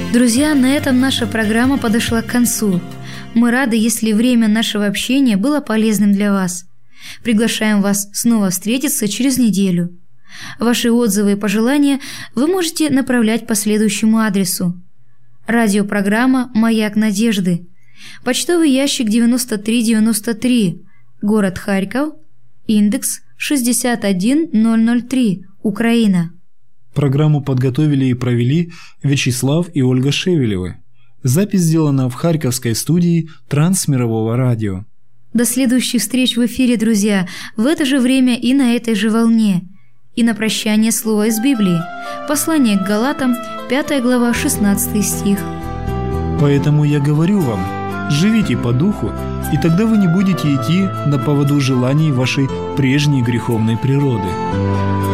Друзья, на этом наша программа подошла к концу. Мы рады, если время нашего общения было полезным для вас. Приглашаем вас снова встретиться через неделю. Ваши отзывы и пожелания вы можете направлять по следующему адресу. Радиопрограмма «Маяк надежды». Почтовый ящик 9393, город Харьков, индекс 61003, Украина. Программу подготовили и провели Вячеслав и Ольга Шевелевы. Запись сделана в Харьковской студии Трансмирового радио. До следующих встреч в эфире, друзья, в это же время и на этой же волне. И на прощание слово из Библии. Послание к Галатам, 5 глава, 16 стих. Поэтому я говорю вам, живите по духу, и тогда вы не будете идти на поводу желаний вашей прежней греховной природы.